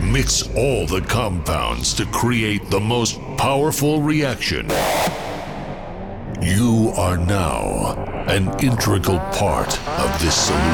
Mix all the compounds to create the most powerful reaction. You are now an integral part of this solution.